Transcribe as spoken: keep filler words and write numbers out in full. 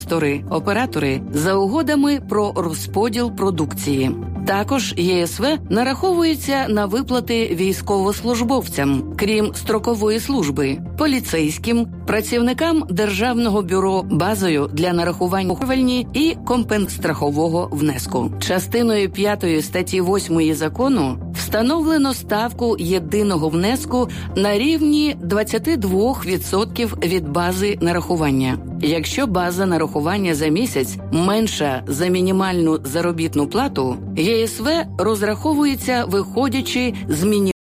інвестори, оператори за угодами про розподіл продукції. Також ЄСВ нараховується на виплати військовослужбовцям, крім строкової служби, поліцейським, працівникам Державного бюро базою для нарахування ухвальні і компенстрахового внеску. Частиною п'ятої статті восьмої закону встановлено ставку єдиного внеску на рівні двадцять два відсотки від бази нарахування. Якщо база нарахування за місяць менша за мінімальну заробітну плату, ЄСВ розраховується виходячи з мінімальної